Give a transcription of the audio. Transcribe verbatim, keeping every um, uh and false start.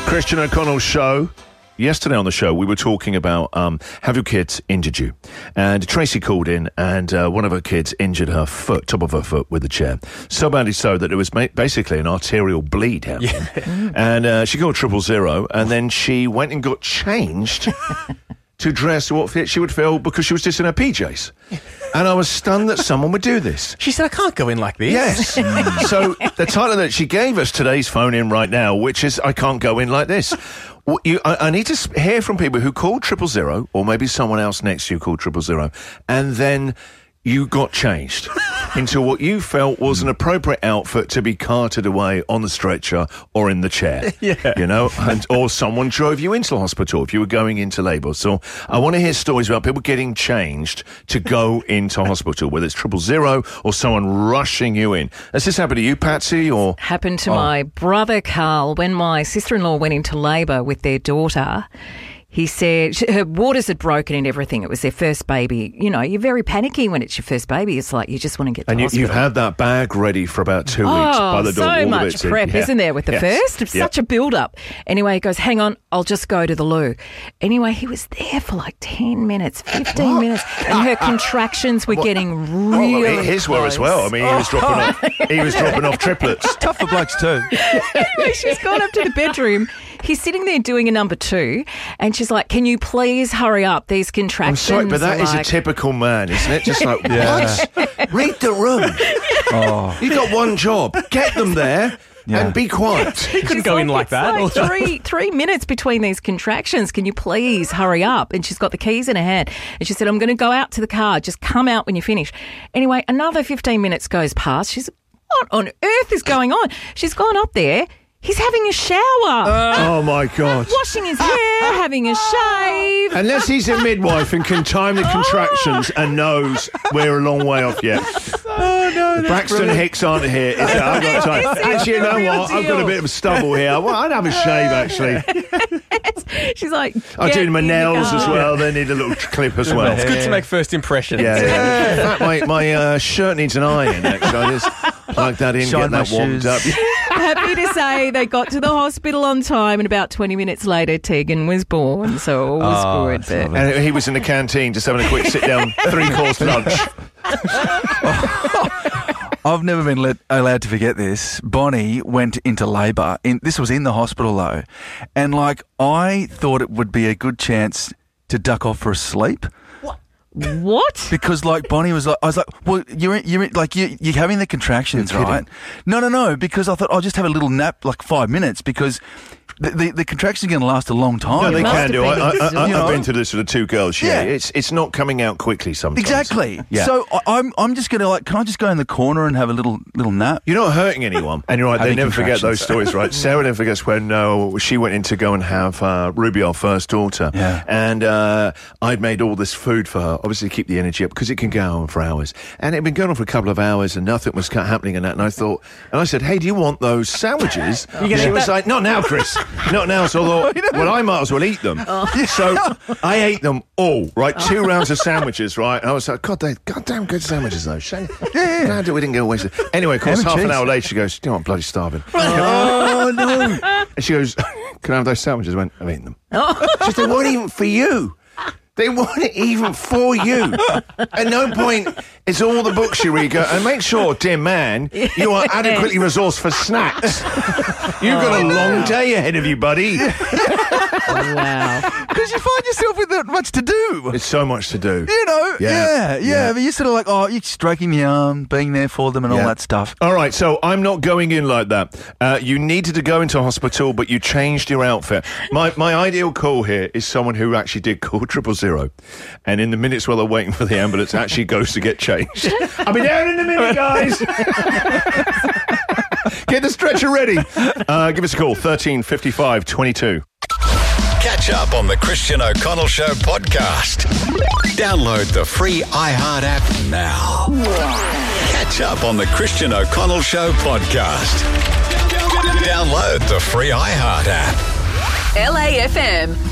Christian O'Connell Show. Yesterday on the show, we were talking about um, have your kids injured you? And Tracy called in, and uh, one of her kids injured her foot, top of her foot, with a chair. So badly so that it was ma- basically an arterial bleed happening. Yeah. And uh, she called triple zero, and then she went and got changed to dress what fit she would feel because she was just in her P Js. And I was stunned that someone would do this. She said, I can't go in like this. Yes. So the title that she gave us, today's phone in right now, which is I can't go in like this. Well, you, I, I need to hear from people who called triple zero, or maybe someone else next to you called triple zero, and then you got changed into what you felt was an appropriate outfit to be carted away on the stretcher or in the chair. Yeah. You know, and, or someone drove you into the hospital if you were going into labour. So I want to hear stories about people getting changed to go into hospital, whether it's triple zero or someone rushing you in. Has this happened to you, Patsy? Or happened to oh. my brother Carl when my sister-in-law went into labour with their daughter. He said she, her waters had broken and everything. It was their first baby. You know, you're very panicky when it's your first baby. It's like you just want to get to and you, hospital. you've had that bag ready for about two oh, weeks by the door. so all much of it, prep, yeah. isn't there, with the yes. first? It's yeah. such a build-up. Anyway, he goes, hang on, I'll just go to the loo. Anyway, he was there for like ten minutes, fifteen what? minutes, and her contractions were what? getting really well, his were as well. I mean, he was dropping off. He was dropping off triplets. Tough for blokes too. Anyway, she's gone up to the bedroom. He's sitting there doing a number two, and she's like, can you please hurry up? These contractions. I'm sorry, but that like... is a typical man, isn't it? Just like, Yeah. what? Read the room. Oh. You've got one job. Get them there Yeah. and be quiet. He couldn't She's go like, in like it's that. Like three three minutes between these contractions. Can you please hurry up? And she's got the keys in her hand. And she said, I'm going to go out to the car. Just come out when you finish. Anyway, another fifteen minutes goes past. She's, what on earth is going on? She's gone up there. He's having a shower. Uh, oh, my God. Washing his hair, having a shave. Unless he's a midwife and can time the contractions and knows we're a long way off yet. Oh, no. Braxton brilliant. Hicks aren't here. Is it? I've got time. This is Actually, you the know real what? I've got a deal. bit of stubble here. Well, I'd have a shave, actually. She's like, I'm get doing my in the nails as car. well. They need a little clip as well. It's good to make first impressions. Yeah, yeah. In fact, my, my uh, shirt needs an iron, actually. I just plug that in, Shine get that my warmed shoes. up. Happy to say they got to the hospital on time, and about twenty minutes later, Tegan was born. So all was Oh, good. that's But lovely. And he was in the canteen just having a quick sit-down, three-course lunch. I've never been let, allowed to forget this. Bonnie went into labour. In, this was in the hospital, though. And, like, I thought it would be a good chance to duck off for a sleep. what? Because, like, Bonnie was like, I was like, well, you're, in, you're in, like, you, you're having the contractions, You're right? kidding. No, no, no, because I thought I'll just have a little nap, like five minutes, because the, the, the contractions are going to last a long time. No, they must can have do. been I, I, I, exhausting. I've You know? been to this with the two girls. Yeah, Yeah. it's it's not coming out quickly sometimes. Exactly. Yeah. So I, I'm I'm just going to, like, can I just go in the corner and have a little little nap? You're not hurting anyone. And you're right, they Having never forget those contractions. stories, right? Sarah never forgets when uh, she went in to go and have uh, Ruby, our first daughter. Yeah. And uh, I'd made all this food for her, obviously to keep the energy up, because it can go on for hours. And it had been going on for a couple of hours and nothing was ca- happening and that. And I thought, and I said, hey, do you want those sandwiches? Oh. And she was like, not now, Chris. Not now. So I thought, well, I might as well eat them. So I ate them all, right? Two rounds of sandwiches, right? And I was like, God, they goddamn good sandwiches, though. Shame. Yeah. Glad that we didn't get wasted. Anyway, of course, Ham and half an cheese. hour later, she goes, you know, I'm bloody starving. Oh, no. And she goes, can I have those sandwiches? I went, I've eaten them. She said, they weren't even for you. They weren't even for you. At no point, it's all the books you read. Go, and make sure, dear man, you are adequately resourced for snacks. You've got a long day ahead of you, buddy. Wow. Because you find yourself with that much to do. It's so much to do. You know, Yeah. yeah, yeah. Yeah. But you're sort of like, oh, you're stroking the arm, being there for them and Yeah. all that stuff. All right, so I'm not going in like that. Uh, you needed to go into hospital, but you changed your outfit. My my ideal call here is someone who actually did call triple zero, and in the minutes while they're waiting for the ambulance, actually goes to get changed. I'll be down in a minute, guys. Get the stretcher ready. Uh, give us a call, thirteen fifty-five twenty-two. Catch up on the Christian O'Connell Show podcast. Download the free iHeart app now. Catch up on the Christian O'Connell Show podcast. Download the free iHeart app. L A F M.